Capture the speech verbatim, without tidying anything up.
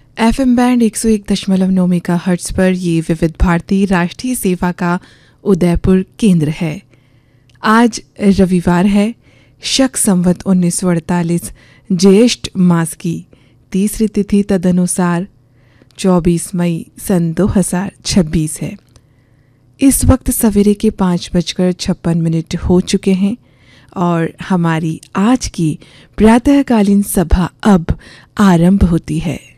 F M band एक सौ एक दशमलव नौ मेगा हर्ट्ज पर ये विविध भारती राष्ट्रीय सेवा का उदयपुर केंद्र है। आज रविवार है, शक संवत उन्नीस सौ अड़तालीस ज्येष्ठ मास की तीसरी तिथि तदनुसार चौबीस मई सन दो हज़ार छब्बीस है। इस वक्त सवेरे के पाँच बजकर छप्पन मिनट हो चुके हैं और हमारी आज की प्रातःकालीन सभा अब आरंभ होती है।